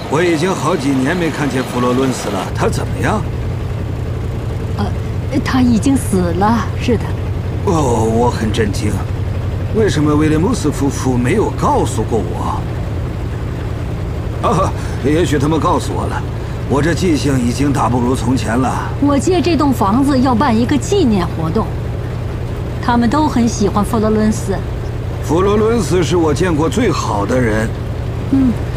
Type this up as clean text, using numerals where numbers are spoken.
我已经好几年没看见弗罗伦斯了，他怎么样？ 他已经死了。是的。 哦，我很震惊，为什么威廉姆斯夫妇没有告诉过我？啊，也许他们告诉我了，我这记性已经大不如从前了。 我借这栋房子要办一个纪念活动，他们都很喜欢弗罗伦斯。 弗罗伦斯是我见过最好的人。